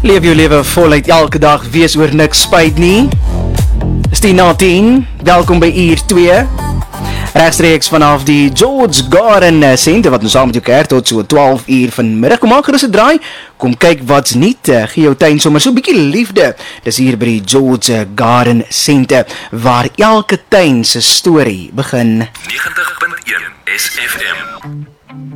Leef jou lewe voluit elke dag, wees oor niks spyt nie. Is 10:10, welkom by uur 2. Regstreeks vanaf die George Garden Center, wat ons saam met jou kerk tot so 12 uur vanmiddag. Kom maak gerus 'n draai, kom kyk wat's nuut, gee jou tuin sommer so 'n bietjie liefde. Dis hier by die George Garden Center, waar elke tuin se storie begin. 90.1 SFM.